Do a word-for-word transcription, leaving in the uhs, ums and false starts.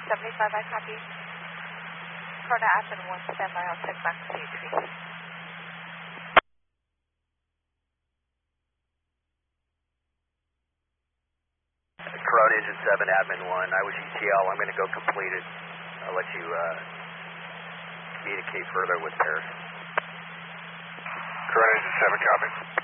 seventy-five, I copy. Corona Admin one, stand by, I'll check back to C H V. Corona Engine seven, Admin one, I was E T L, I'm going to go completed. I'll let you uh, communicate further with Paris. Corona Engine seven, copy.